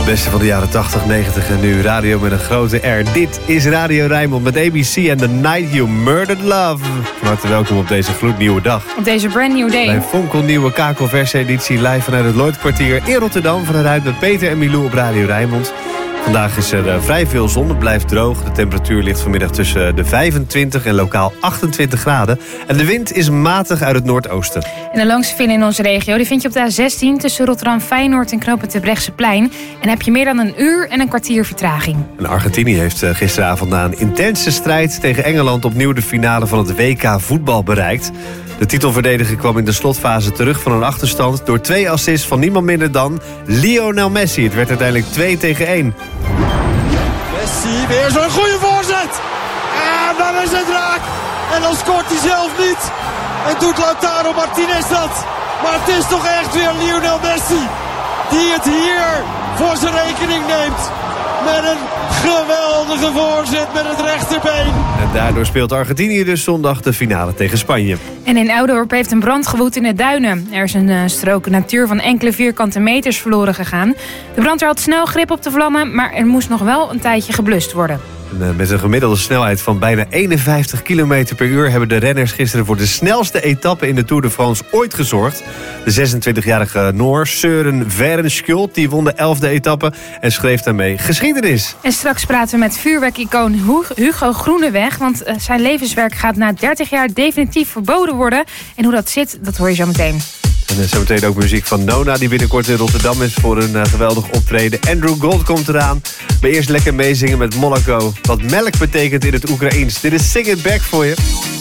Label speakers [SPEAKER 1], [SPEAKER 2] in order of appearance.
[SPEAKER 1] Beste van de jaren 80, 90 en nu radio met een grote R. Dit is Radio Rijnmond met ABC en The Night You Murdered Love. Van harte welkom op deze gloednieuwe dag.
[SPEAKER 2] Op deze brand new day.
[SPEAKER 1] Bij fonkelnieuwe kakelverse-editie live vanuit het Lloydkwartier in Rotterdam. Vanuit met Peter en Milou op Radio Rijnmond. Vandaag is er vrij veel zon, het blijft droog. De temperatuur ligt vanmiddag tussen de 25 en lokaal 28 graden. En de wind is matig uit het noordoosten.
[SPEAKER 2] En de langste file in onze regio die vind je op de A16 tussen Rotterdam-Feyenoord en knooppunt Terbrechtseplein. En heb je meer dan een uur en een kwartier vertraging.
[SPEAKER 1] En Argentinië heeft gisteravond na een intense strijd tegen Engeland opnieuw de finale van het WK voetbal bereikt. De titelverdediger kwam in de slotfase terug van een achterstand door 2 assists van niemand minder dan Lionel Messi. Het werd uiteindelijk 2-1.
[SPEAKER 3] Messi, weer zo'n goede voorzet. En dan is het raak. En dan scoort hij zelf niet. En doet Lautaro Martinez dat. Maar het is toch echt weer Lionel Messi die het hier voor zijn rekening neemt. Met een geweldige voorzet met het rechterbeen.
[SPEAKER 1] En daardoor speelt Argentinië dus zondag de finale tegen Spanje.
[SPEAKER 2] En in Oudorp heeft een brand gewoed in de duinen. Er is een strook natuur van enkele vierkante meters verloren gegaan. De brandweer had snel grip op de vlammen, maar er moest nog wel een tijdje geblust worden.
[SPEAKER 1] En met een gemiddelde snelheid van bijna 51 km per uur... hebben de renners gisteren voor de snelste etappe in de Tour de France ooit gezorgd. De 26-jarige Noor Søren Verenskjold die won de 11e etappe en schreef daarmee geschiedenis.
[SPEAKER 2] En straks praten we met vuurwerkicoon Hugo Groeneweg, want zijn levenswerk gaat na 30 jaar definitief verboden worden. En hoe dat zit, dat hoor je zo meteen.
[SPEAKER 1] En zometeen ook muziek van Nona, die binnenkort in Rotterdam is voor een geweldig optreden. Andrew Gold komt eraan. Maar eerst lekker meezingen met Monaco. Wat melk betekent in het Oekraïens. Dit is Sing It Back voor je.